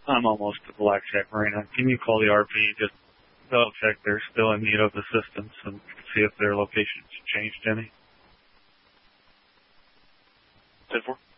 I'm almost to Blackjack Marina. Can you call the RP, just double check they're still in need of assistance and see if their location's changed any? 10-4.